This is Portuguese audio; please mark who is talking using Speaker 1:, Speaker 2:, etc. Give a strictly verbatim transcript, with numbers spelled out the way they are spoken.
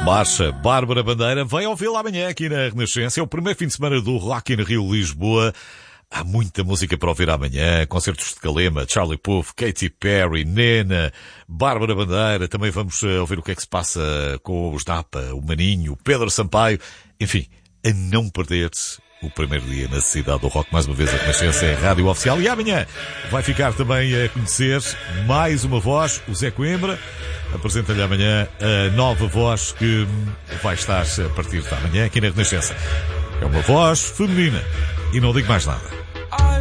Speaker 1: Marcha Bárbara Bandeira, vem ouvi-la amanhã aqui na Renascença. É o primeiro fim de semana do Rock in Rio Lisboa. Há muita música para ouvir amanhã. Concertos de Calema, Charlie Puth, Katy Perry, Nena, Bárbara Bandeira. Também vamos ouvir o que é que se passa com os Napa, o Maninho, o Pedro Sampaio. Enfim, a não perder-se o primeiro dia na cidade do rock. Mais uma vez a Renascença é a rádio oficial. E amanhã vai ficar também a conhecer mais uma voz, o Zé Coimbra. Apresenta-lhe amanhã a nova voz que vai estar a partir de amanhã aqui na Renascença. É uma voz feminina. E não digo mais nada.